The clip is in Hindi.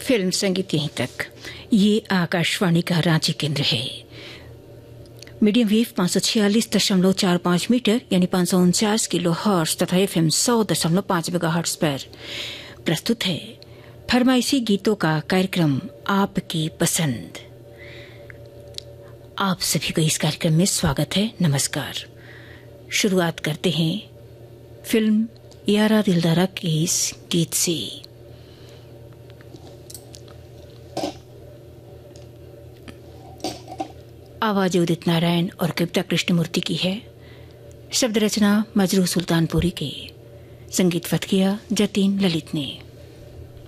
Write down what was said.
फिल्म संगीत यहीं तक। ये आकाशवाणी का रांची केंद्र है। मीडियम वेव 546.45 मीटर यानी 549 किलो हर्ट्ज तथा FM 100.5 मेगाहर्ट्ज पर प्रस्तुत है फरमाइशी गीतों का कार्यक्रम आपकी पसंद। आप सभी को इस कार्यक्रम में स्वागत है। नमस्कार। शुरुआत करते हैं फिल्म यारा दिलदारा के इस गीत से। आवाज उदित नारायण और कविता कृष्णमूर्ति की है। शब्द रचना मजरू सुल्तानपुरी के, संगीत वत किया जतीन ललित ने।